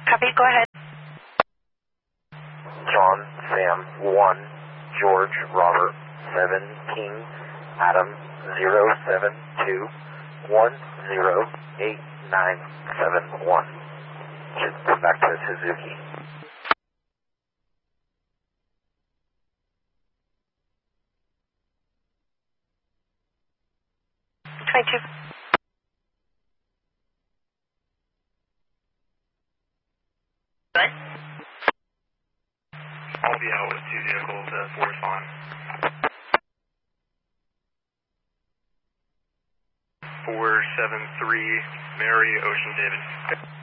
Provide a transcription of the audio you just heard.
Copy, go ahead. John, Sam, 1, George, Robert, 7, King, Adam, 072 108971. Should come back to Suzuki. I'll be out with 2 vehicles to Forest Pond. 473 Mary Ocean David.